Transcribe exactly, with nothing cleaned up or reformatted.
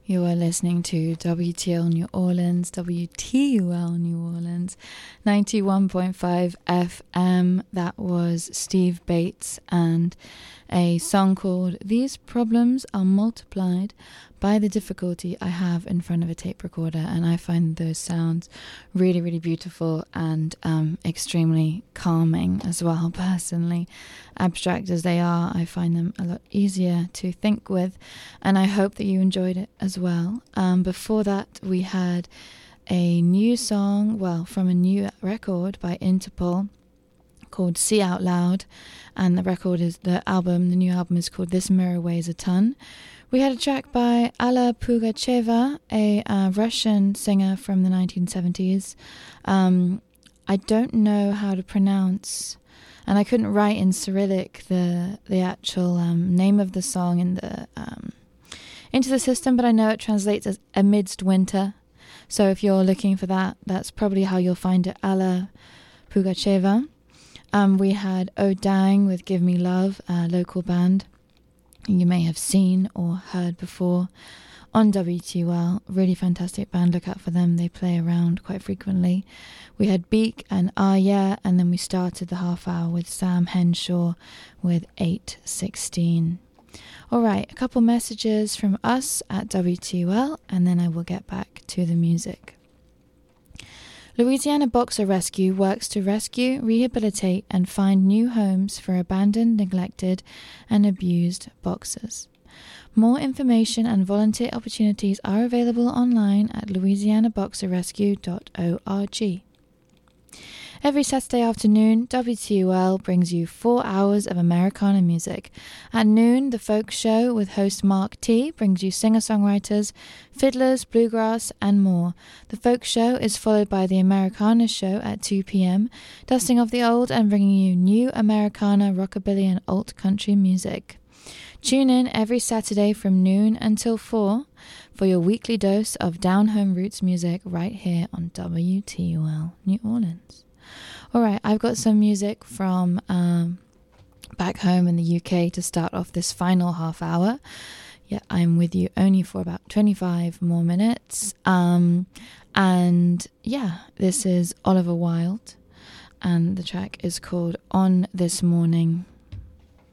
You are listening to W T L New Orleans, W T U L New Orleans, ninety-one point five F M. That was Steve Bates and a song called These Problems Are Multiplied by the Difficulty I Have in Front of a Tape Recorder. And I find those sounds really, really beautiful and um, extremely calming as well, personally. Abstract as they are, I find them a lot easier to think with, and I hope that you enjoyed it as well. Um, before that, we had a new song, well, from a new record by Interpol called See Out Loud, and the record is, the album, the new album is called This Mirror Weighs a Ton. We had a track by Alla Pugacheva, a uh, Russian singer from the nineteen seventies. Um, I don't know how to pronounce, and I couldn't write in Cyrillic the the actual um, name of the song in the um, into the system, but I know it translates as Amidst Winter. So if you're looking for that, that's probably how you'll find it, Alla Pugacheva. Um, we had Oh Dang with Give Me Love, a local band you may have seen or heard before on W T U L. Really fantastic band, look out for them, they play around quite frequently. We had Beak and Ah Yeah, and then we started the half hour with Sam Henshaw with eight sixteen. Alright, a couple messages from us at W T U L, and then I will get back to the music. Louisiana Boxer Rescue works to rescue, rehabilitate, and find new homes for abandoned, neglected, and abused boxers. More information and volunteer opportunities are available online at louisiana boxer rescue dot org. Every Saturday afternoon, W T U L brings you four hours of Americana music. At noon, The Folk Show with host Mark T brings you singer-songwriters, fiddlers, bluegrass, and more. The Folk Show is followed by The Americana Show at two p.m., dusting off the old and bringing you new Americana, rockabilly, and alt country music. Tune in every Saturday from noon until four for your weekly dose of down-home roots music right here on W T U L New Orleans. Alright, I've got some music from um, back home in the U K to start off this final half hour. Yeah, I'm with you only for about twenty-five more minutes. Um, and yeah, this is Oliver Wilde, and the track is called On This Morning.